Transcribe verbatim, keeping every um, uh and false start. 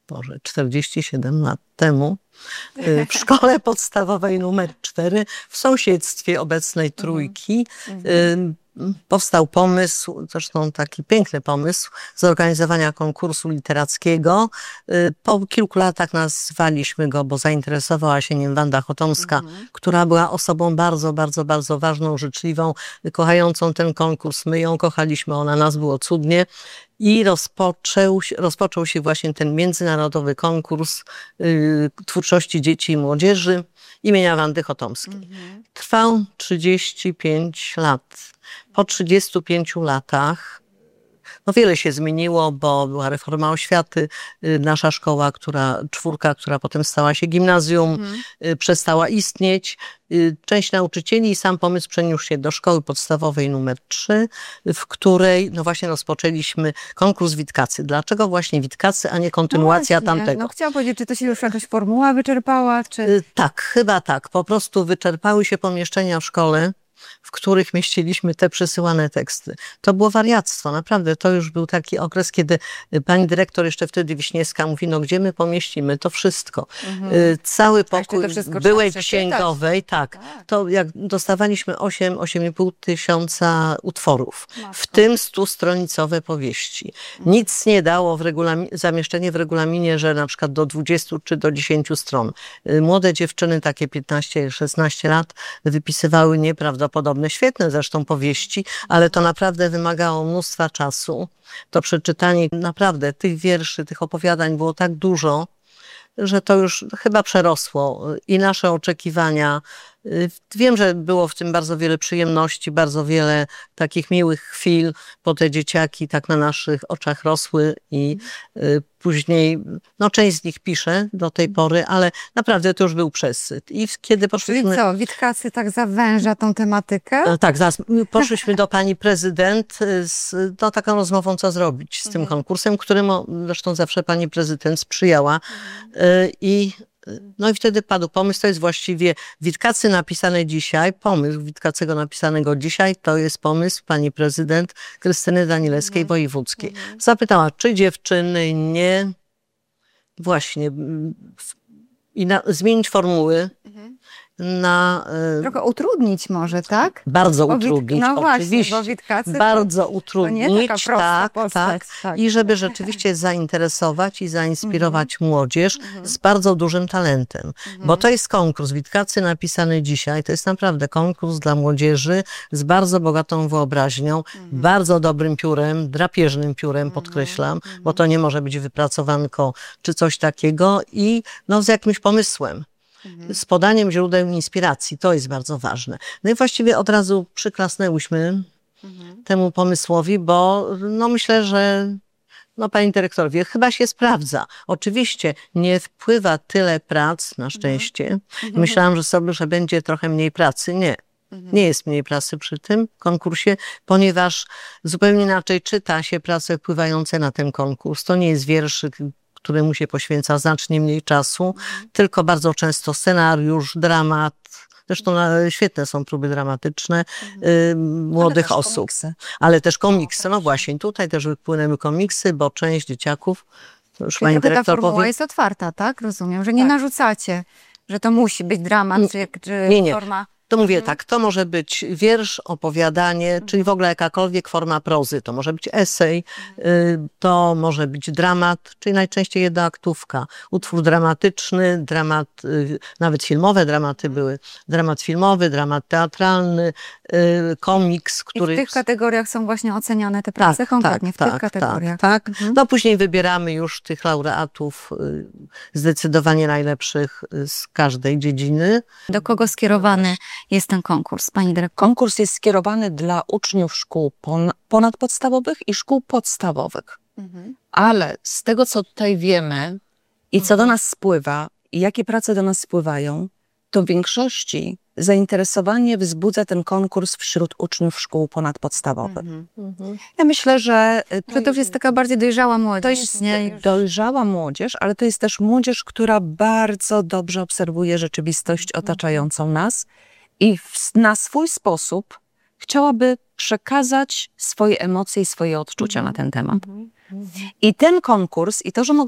Boże, czterdzieści siedem lat temu w szkole podstawowej numer cztery w sąsiedztwie obecnej Trójki mhm. powstał pomysł, zresztą taki piękny pomysł, zorganizowania konkursu literackiego. Po kilku latach nazwaliśmy go, bo zainteresowała się nim Wanda Chotomska, mhm. która była osobą bardzo, bardzo, bardzo ważną, życzliwą, kochającą ten konkurs. My ją kochaliśmy, ona nas, było cudnie. I rozpoczął, rozpoczął się właśnie ten międzynarodowy konkurs y, twórczości dzieci i młodzieży imienia Wandy Chotomskiej. Mhm. Trwał trzydzieści pięć lat. Po trzydziestu pięciu latach no wiele się zmieniło, bo była reforma oświaty. Nasza szkoła, która, czwórka, która potem stała się gimnazjum, hmm. przestała istnieć. Część nauczycieli i sam pomysł przeniósł się do szkoły podstawowej numer trzy, w której no właśnie rozpoczęliśmy konkurs Witkacy. Dlaczego właśnie Witkacy, a nie kontynuacja no tamtego? No chciałam powiedzieć, czy to się już jakaś formuła wyczerpała? Czy... Tak, chyba tak. Po prostu wyczerpały się pomieszczenia w szkole, w których mieściliśmy te przesyłane teksty. To było wariactwo, naprawdę. To już był taki okres, kiedy pani dyrektor, jeszcze wtedy Wiśniewska, mówi, no gdzie my pomieścimy to wszystko. Mhm. Cały pokój byłej księgowej, tak, tak, to jak dostawaliśmy osiem, osiem i pół tysiąca utworów, Matko. w tym stustronicowe powieści. Mhm. Nic nie dało w zamieszczenie w regulaminie, że na przykład do dwudziestu czy do dziesięciu stron. Młode dziewczyny, takie piętnaście szesnaście lat, wypisywały nieprawdopodobne podobne, świetne zresztą powieści, ale to naprawdę wymagało mnóstwa czasu. To przeczytanie naprawdę tych wierszy, tych opowiadań było tak dużo, że to już chyba przerosło i nasze oczekiwania. Wiem, że było w tym bardzo wiele przyjemności, bardzo wiele takich miłych chwil, bo te dzieciaki tak na naszych oczach rosły i później, no część z nich pisze do tej pory, ale naprawdę to już był przesyt. I kiedy poszliśmy... Czyli co, Witkacy tak zawęża tą tematykę? Tak, zaraz poszliśmy do pani prezydent z no, taką rozmową, co zrobić z tym mhm. konkursem, któremu zresztą zawsze pani prezydent sprzyjała. Mhm. I No i wtedy padł pomysł, to jest właściwie Witkacy napisane dzisiaj, pomysł Witkacego napisanego dzisiaj, to jest pomysł pani prezydent Krystyny Danielewskiej-Wojewódzkiej. Mhm. Zapytała, czy dziewczyny nie, właśnie, i na, zmienić formuły, mhm. na... Trochę utrudnić może, tak? Bardzo utrudnić, no właśnie, oczywiście. Bo Witkacy bardzo utrudnić, to nie taka prosta tak, postać, tak. tak. I żeby rzeczywiście zainteresować i zainspirować mm. młodzież mm. z bardzo dużym talentem. Mm. Bo to jest konkurs Witkacy napisany dzisiaj, to jest naprawdę konkurs dla młodzieży z bardzo bogatą wyobraźnią, mm. bardzo dobrym piórem, drapieżnym piórem, mm. podkreślam, mm. bo to nie może być wypracowanko czy coś takiego i no z jakimś pomysłem. Z podaniem źródeł inspiracji. To jest bardzo ważne. No i właściwie od razu przyklasnęłyśmy mhm. temu pomysłowi, bo no myślę, że no pani dyrektor wie, chyba się sprawdza. Oczywiście nie wpływa tyle prac, na szczęście. Mhm. Myślałam, że sobie, że będzie trochę mniej pracy. Nie. Mhm. Nie jest mniej pracy przy tym konkursie, ponieważ zupełnie inaczej czyta się prace wpływające na ten konkurs. To nie jest wierszyk, któremu się poświęca znacznie mniej czasu, mm. tylko bardzo często scenariusz, dramat. Zresztą świetne są próby dramatyczne mm. y, młodych ale osób. Komiksy. Ale też komiksy. No, no właśnie, tutaj też wypłynęły komiksy, bo część dzieciaków, to już pani dyrektor ta formuła powie... jest otwarta, tak? Rozumiem, że nie tak. narzucacie, że to musi być dramat, czy, czy nie, nie. forma... To mówię mhm. tak, to może być wiersz, opowiadanie, mhm. czyli w ogóle jakakolwiek forma prozy. To może być esej, mhm. to może być dramat, czyli najczęściej jednoaktówka. Utwór dramatyczny, dramat, nawet filmowe dramaty mhm. były. Dramat filmowy, dramat teatralny, komiks, który... I w tych kategoriach są właśnie oceniane te prace tak, konkretnie, tak, w tych tak, kategoriach. Tak, tak. Mhm. No później wybieramy już tych laureatów zdecydowanie najlepszych z każdej dziedziny. Do kogo skierowany jest ten konkurs, pani dyrektor? Konkurs jest skierowany dla uczniów szkół pon ponadpodstawowych i szkół podstawowych. Mhm. Ale z tego, co tutaj wiemy i co do nas spływa, i jakie prace do nas spływają, to w większości zainteresowanie wzbudza ten konkurs wśród uczniów szkół ponadpodstawowych. Mhm. Mhm. Ja myślę, że to, to już jest taka bardziej dojrzała młodzież. To jest nie? dojrzała młodzież, ale to jest też młodzież, która bardzo dobrze obserwuje rzeczywistość otaczającą nas i w, na swój sposób chciałaby przekazać swoje emocje i swoje odczucia mhm. na ten temat. Mhm. I ten konkurs, i to, że mogą